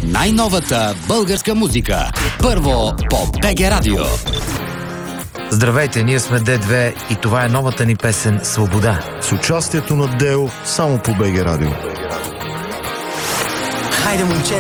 Най-новата българска музика. Първо по БГ Радио. Здравейте, ние сме Д2 и това е новата ни песен «Свобода». С участието на Део само по БГ Радио. Хайде, момче,